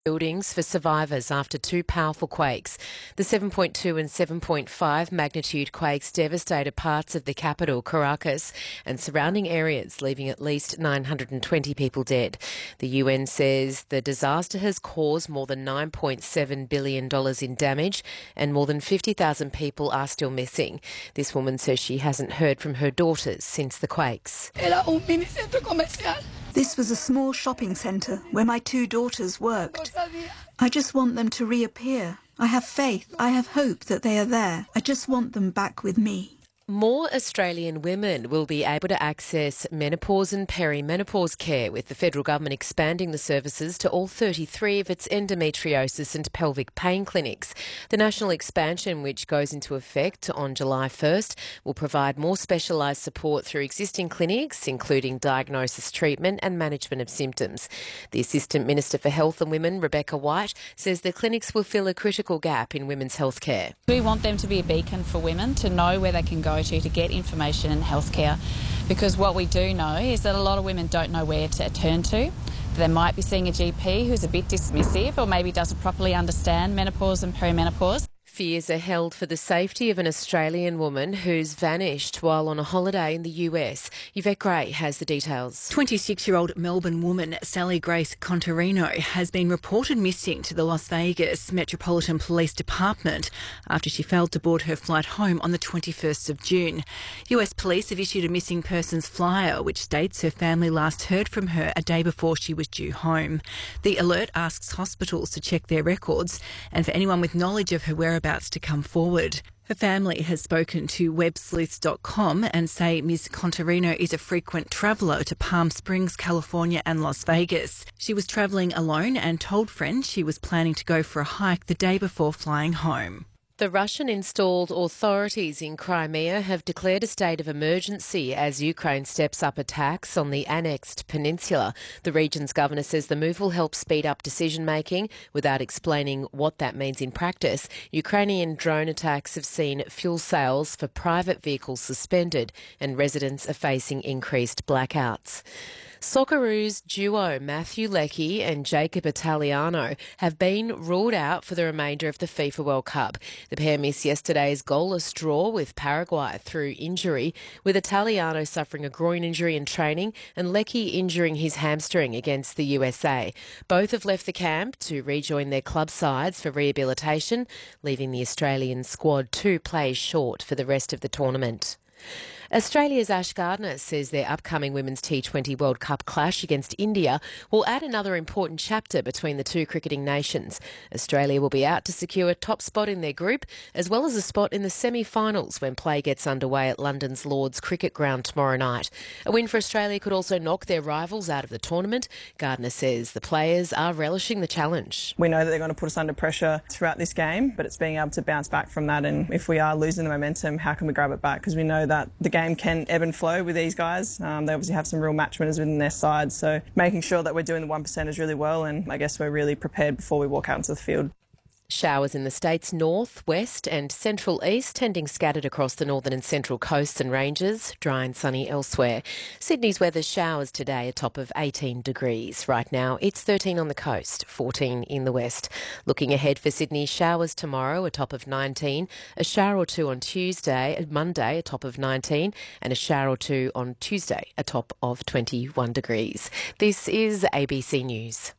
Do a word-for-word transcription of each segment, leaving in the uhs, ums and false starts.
Buildings for survivors after two powerful quakes. The seven point two and seven point five magnitude quakes devastated parts of the capital, Caracas, and surrounding areas, leaving at least nine hundred twenty people dead. The U N says the disaster has caused more than nine point seven billion dollars in damage and more than fifty thousand people are still missing. This woman says she hasn't heard from her daughters since the quakes. Era un mini centro comercial. This was a small shopping centre where my two daughters worked. I just want them to reappear. I have faith, I have hope that they are there. I just want them back with me. More Australian women will be able to access menopause and perimenopause care, with the federal government expanding the services to all thirty-three of its endometriosis and pelvic pain clinics. The national expansion, which goes into effect on July first, will provide more specialised support through existing clinics, including diagnosis, treatment and management of symptoms. The Assistant Minister for Health and Women, Rebecca White, says the clinics will fill a critical gap in women's healthcare. We want them to be a beacon for women to know where they can go to to get information in healthcare, because what we do know is that a lot of women don't know where to turn to. They might be seeing a G P who's a bit dismissive or maybe doesn't properly understand menopause and perimenopause. Fears are held for the safety of an Australian woman who's vanished while on a holiday in the U S. Yvette Gray has the details. twenty-six-year-old Melbourne woman Sally Grace Contarino has been reported missing to the Las Vegas Metropolitan Police Department after she failed to board her flight home on the twenty-first of June. U S police have issued a missing persons flyer which states her family last heard from her a day before she was due home. The alert asks hospitals to check their records and for anyone with knowledge of her whereabouts to come forward. Her family has spoken to web sleuths dot com and say Miz Contarino is a frequent traveller to Palm Springs, California and Las Vegas. She was travelling alone and told friends she was planning to go for a hike the day before flying home. The Russian-installed authorities in Crimea have declared a state of emergency as Ukraine steps up attacks on the annexed peninsula. The region's governor says the move will help speed up decision-making without explaining what that means in practice. Ukrainian drone attacks have seen fuel sales for private vehicles suspended and residents are facing increased blackouts. Socceroos duo Matthew Leckie and Jacob Italiano have been ruled out for the remainder of the FIFA World Cup. The pair missed yesterday's goalless draw with Paraguay through injury, with Italiano suffering a groin injury in training and Leckie injuring his hamstring against the U S A. Both have left the camp to rejoin their club sides for rehabilitation, leaving the Australian squad two plays short for the rest of the tournament. Australia's Ash Gardner says their upcoming Women's T twenty World Cup clash against India will add another important chapter between the two cricketing nations. Australia will be out to secure a top spot in their group, as well as a spot in the semi-finals when play gets underway at London's Lord's Cricket Ground tomorrow night. A win for Australia could also knock their rivals out of the tournament. Gardner says the players are relishing the challenge. We know that they're going to put us under pressure throughout this game, but it's being able to bounce back from that, and if we are losing the momentum, how can we grab it back? Because we know that the game can ebb and flow with these guys. Um, they obviously have some real match winners within their side, so making sure that we're doing the one percenters really well, and I guess we're really prepared before we walk out into the field. Showers in the state's north, west and central east, tending scattered across the northern and central coasts and ranges, dry and sunny elsewhere. Sydney's weather showers today, a top of eighteen degrees. Right now it's thirteen on the coast, fourteen in the west. Looking ahead for Sydney, showers tomorrow, a top of nineteen, a shower or two on Tuesday, Monday, a top of nineteen, and a shower or two on Tuesday, a top of twenty-one degrees. This is A B C News.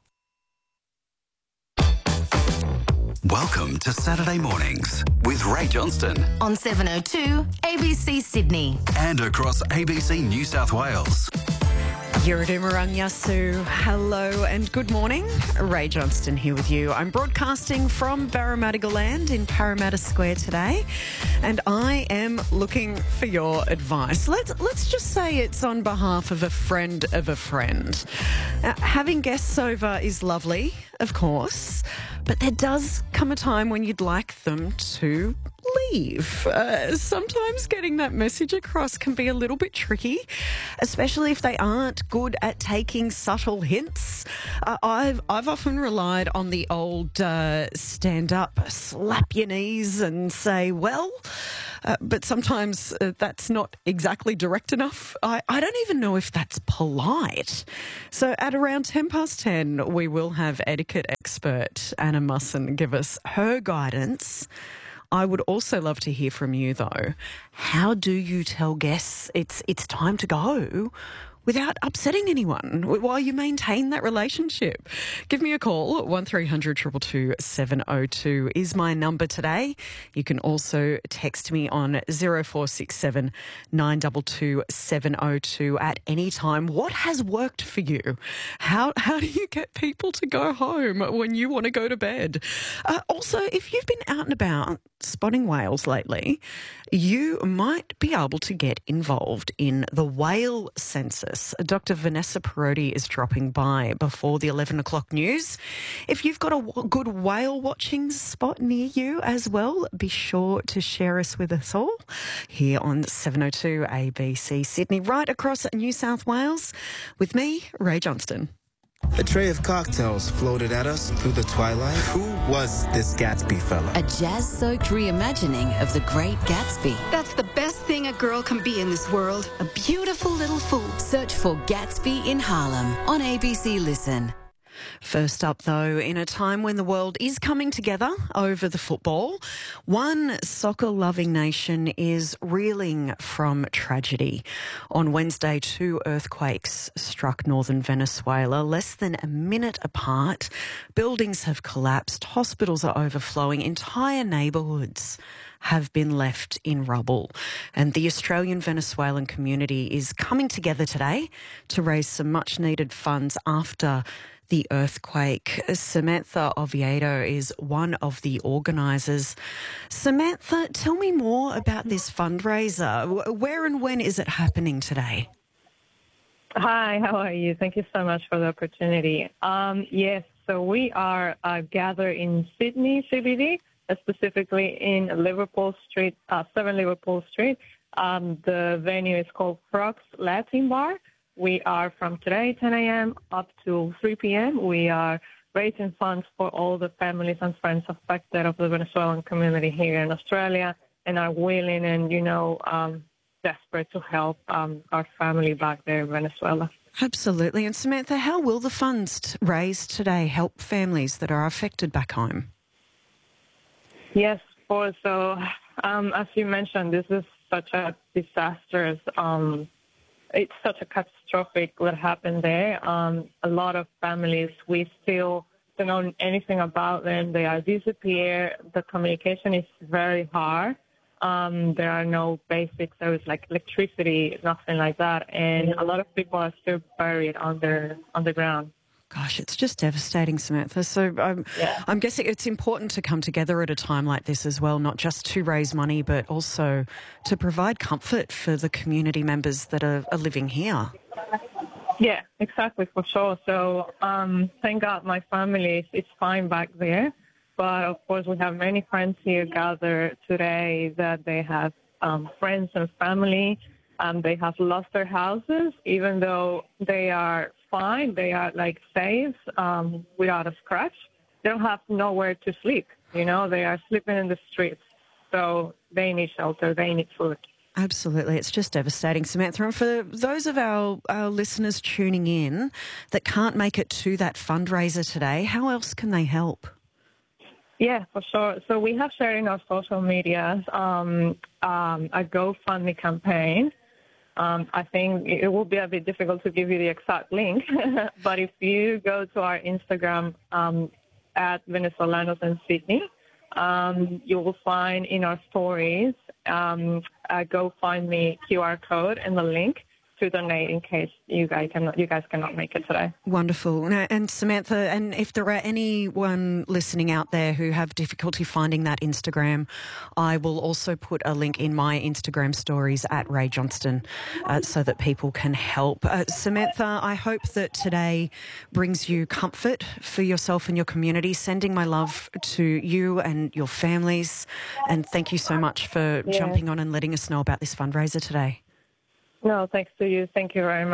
Welcome to Saturday Mornings with Ray Johnston on seven oh two A B C Sydney and across A B C New South Wales. Yiridumarang Yasu. Hello and good morning. Ray Johnston here with you. I'm broadcasting from Barramadiga Land in Parramatta Square today, and I am looking for your advice. Let's let's just say it's on behalf of a friend of a friend. Now, having guests over is lovely, of course, but there does come a time when you'd like them to leave. Uh, sometimes getting that message across can be a little bit tricky, especially if they aren't good at taking subtle hints. Uh, I've I've often relied on the old uh, stand up, slap your knees and say, well, uh, but sometimes uh, that's not exactly direct enough. I, I don't even know if that's polite. So at around ten past ten, we will have etiquette expert Anna Musson give us her guidance. I would also love to hear from you, though. How do you tell guests it's it's time to go without upsetting anyone while you maintain that relationship? Give me a call. one three hundred two two two seven oh two is my number today. You can also text me on zero four six seven nine two two seven oh two at any time. What has worked for you? How how do you get people to go home when you want to go to bed? Uh, also, if you've been out and about spotting whales lately, you might be able to get involved in the whale census. Doctor Vanessa Parodi is dropping by before the eleven o'clock news. If you've got a w- good whale watching spot near you as well, be sure to share us with us all here on seven oh two A B C Sydney, right across New South Wales, with me, Ray Johnston. A tray of cocktails floated at us through the twilight. Who was this Gatsby fella? A jazz-soaked reimagining of The Great Gatsby. That's the best thing a girl can be in this world. A beautiful little fool. Search for Gatsby in Harlem on A B C Listen. First up, though, in a time when the world is coming together over the football, one soccer-loving nation is reeling from tragedy. On Wednesday, two earthquakes struck northern Venezuela less than a minute apart. Buildings have collapsed, hospitals are overflowing, entire neighbourhoods have been left in rubble. And the Australian Venezuelan community is coming together today to raise some much-needed funds after the earthquake. Samantha Oviedo is one of the organisers. Samantha, tell me more about this fundraiser. Where and when is it happening today? Hi, how are you? Thank you so much for the opportunity. Um, yes, so we are uh, gathered in Sydney C B D, uh, specifically in Liverpool Street, uh, seven Liverpool Street. Um, the venue is called Crocs Latin Bar. We are from today, ten a.m. up to three p.m. We are raising funds for all the families and friends affected of the Venezuelan community here in Australia, and are willing and, you know, um, desperate to help um, our family back there in Venezuela. Absolutely. And Samantha, how will the funds t- raised today help families that are affected back home? Yes, of course. So, um, as you mentioned, this is such a disastrous um It's such a catastrophic what happened there. Um, a lot of families, we still don't know anything about them. They are disappeared. The communication is very hard. Um, there are no basic services like electricity, nothing like that. And a lot of people are still buried under underground. Gosh, it's just devastating, Samantha. So um, yeah. I'm guessing it's important to come together at a time like this as well, not just to raise money, but also to provide comfort for the community members that are, are living here. Yeah, exactly, for sure. So um, thank God my family is, is fine back there. But, of course, we have many friends here gathered today that they have um, friends and family. Um, they have lost their houses, even though they are fine. They are, like, safe um, without a scratch. They don't have nowhere to sleep, you know. They are sleeping in the streets. So they need shelter. They need food. Absolutely. It's just devastating, Samantha. And for those of our, our listeners tuning in that can't make it to that fundraiser today, how else can they help? Yeah, for sure. So we have shared in our social media um, um, a GoFundMe campaign. Um, I think it will be a bit difficult to give you the exact link, but if you go to our Instagram um, at Venezolanos in Sydney, um, you will find in our stories um, a GoFundMe Q R code and the link to donate in case you guys cannot, you guys cannot make it today. Wonderful. And Samantha, and if there are anyone listening out there who have difficulty finding that Instagram, I will also put a link in my Instagram stories at Ray Johnston uh, so that people can help. Uh, Samantha, I hope that today brings you comfort for yourself and your community. Sending my love to you and your families. And thank you so much for yeah. jumping on and letting us know about this fundraiser today. No, thanks to you. Thank you very much.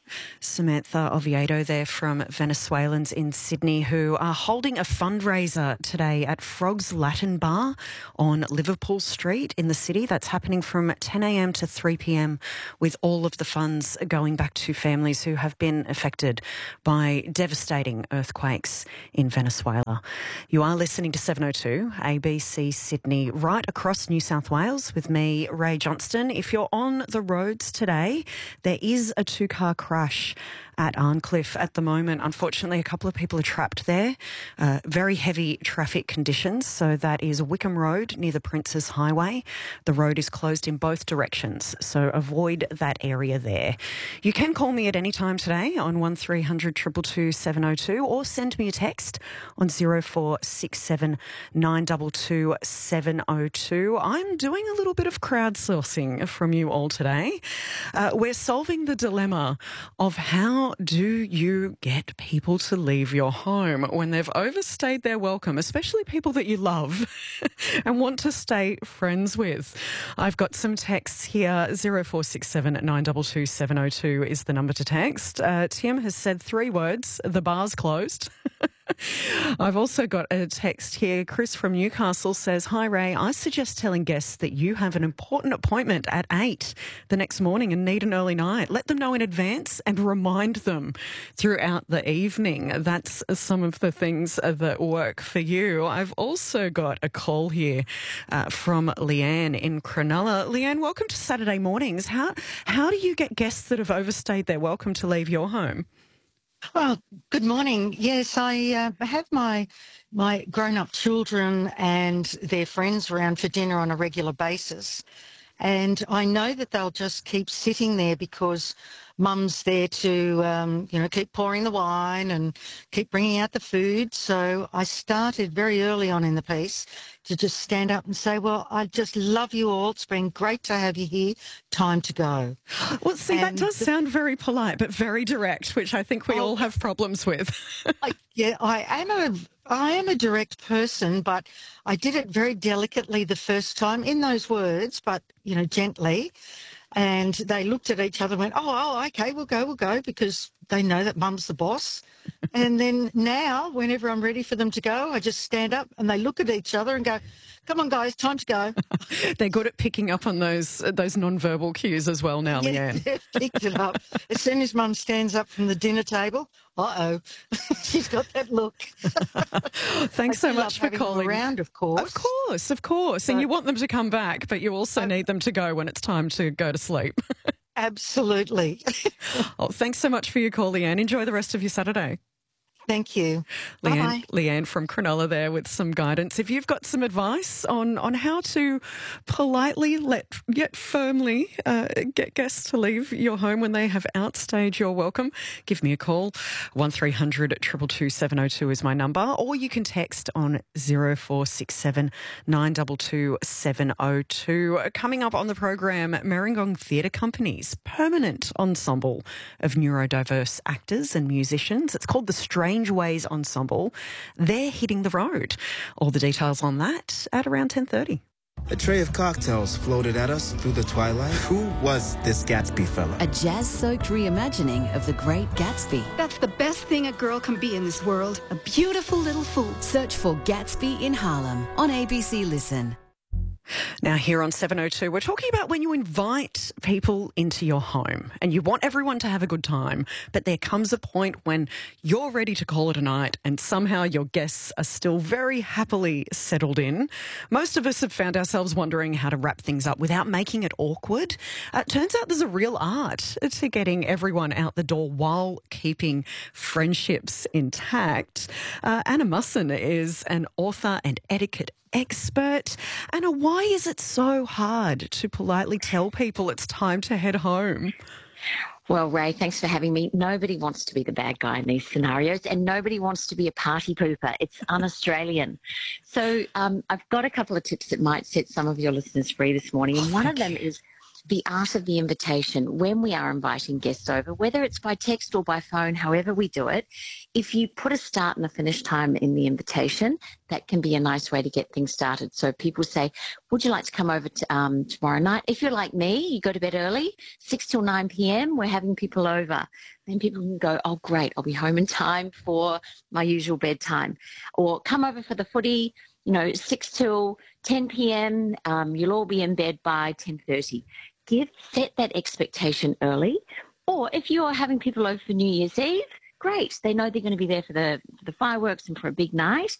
Samantha Oviedo there from Venezuelans in Sydney who are holding a fundraiser today at Frog's Latin Bar on Liverpool Street in the city. That's happening from ten a m to three p m with all of the funds going back to families who have been affected by devastating earthquakes in Venezuela. You are listening to seven oh two A B C Sydney, right across New South Wales with me, Ray Johnston. If you're on the roads today, there is a two-car crash crash at Arncliffe at the moment. Unfortunately, a couple of people are trapped there. Uh, very heavy traffic conditions. So that is Wickham Road near the Princes Highway. The road is closed in both directions, so avoid that area there. You can call me at any time today on one three hundred two two two seven oh two or send me a text on zero four six seven nine two two seven oh two. I'm doing a little bit of crowdsourcing from you all today. Uh, we're solving the dilemma of how do you get people to leave your home when they've overstayed their welcome, especially people that you love and want to stay friends with. I've got some texts here. zero four six seven nine two two seven oh two is the number to text. Uh, Tim has said three words, the bar's closed. I've also got a text here. Chris from Newcastle says, "Hi Ray, I suggest telling guests that you have an important appointment at eight the next morning and need an early night. Let them know in advance and remind them throughout the evening." That's some of the things that work for you. I've also got a call here uh, from Leanne in Cronulla. Leanne, welcome to Saturday Mornings. How, how do you get guests that have overstayed their welcome to leave your home? Well, good morning. Yes, I uh, have my my grown-up children and their friends around for dinner on a regular basis. And I know that they'll just keep sitting there because mum's there to, um, you know, keep pouring the wine and keep bringing out the food. So I started very early on in the piece to just stand up and say, well, I just love you all. It's been great to have you here. Time to go. Well, see, and that does the, sound very polite, but very direct, which I think we oh, all have problems with. I, yeah, I am a... I am a direct person, but I did it very delicately the first time in those words, but, you know, gently. And they looked at each other and went, oh, oh, okay, we'll go, we'll go, because they know that mum's the boss. And then now, whenever I'm ready for them to go, I just stand up and they look at each other and go, come on, guys, time to go. They're good at picking up on those those non-verbal cues as well now, yeah, Leanne. They've picked it up. As soon as mum stands up from the dinner table, uh-oh, she's got that look. Thanks so much for calling. Around, of course. Of course, of course. So, and you want them to come back, but you also uh, need them to go when it's time to go to sleep. Absolutely. Oh, thanks so much for your call, Leanne. Enjoy the rest of your Saturday. Thank you. Leanne, Bye. Leanne from Cronulla there with some guidance. If you've got some advice on, on how to politely let yet firmly uh, get guests to leave your home when they have outstayed your welcome, give me a call. one three hundred two two two seven oh two is my number, or you can text on zero four six seven nine two two seven oh two. Coming up on the program, Merringong Theatre Company's permanent ensemble of neurodiverse actors and musicians. It's called the Strange Ways Ensemble. They're hitting the road. All the details on that at around ten thirty. A tray of cocktails floated at us through the twilight. Who was this Gatsby fella? A jazz-soaked reimagining of The Great Gatsby. That's the best thing a girl can be in this world. A beautiful little fool. Search for Gatsby in Harlem on A B C Listen. Now here on seven oh two, we're talking about when you invite people into your home and you want everyone to have a good time, but there comes a point when you're ready to call it a night and somehow your guests are still very happily settled in. Most of us have found ourselves wondering how to wrap things up without making it awkward. Uh, it turns out there's a real art to getting everyone out the door while keeping friendships intact. Uh, Anna Musson is an author and etiquette expert. Anna, why is it so hard to politely tell people it's time to head home? Well, Ray, thanks for having me. Nobody wants to be the bad guy in these scenarios, and nobody wants to be a party pooper. It's un-Australian. So um, I've got a couple of tips that might set some of your listeners free this morning, and oh, one of you. them is the art of the invitation when we are inviting guests over, whether it's by text or by phone, however we do it. If you put a start and a finish time in the invitation, that can be a nice way to get things started. So people say, would you like to come over to, um, tomorrow night? If you're like me, you go to bed early, six till nine p.m, we're having people over. Then people can go, oh, great, I'll be home in time for my usual bedtime. Or come over for the footy, you know, six till ten p.m, um, you'll all be in bed by ten thirty. Give, set that expectation early. Or if you're having people over for New Year's Eve, great. They know they're going to be there for the, for the fireworks and for a big night.